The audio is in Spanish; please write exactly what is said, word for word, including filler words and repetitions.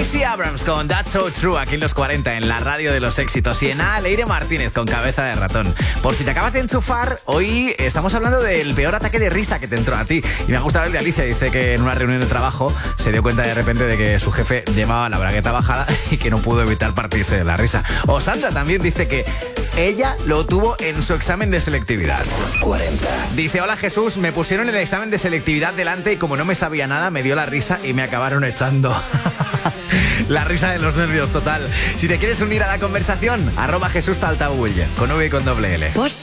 Gracie Abrams con That's So True aquí en los cuarenta en la radio de los éxitos. Y en A, Leire Martínez con Cabeza de Ratón. Por si te acabas de enchufar, hoy estamos hablando del peor ataque de risa que te entró a ti. Y me ha gustado el de Alicia. Dice que en una reunión de trabajo se dio cuenta de repente de que su jefe llevaba la bragueta bajada y que no pudo evitar partirse de la risa. O Sandra también dice que ella lo tuvo en su examen de selectividad. cuarenta. Dice, hola Jesús, me pusieron el examen de selectividad delante y como no me sabía nada, me dio la risa y me acabaron echando. La risa de los nervios, total. Si te quieres unir a la conversación, arroba Jesús Taltabull, con V y con doble L.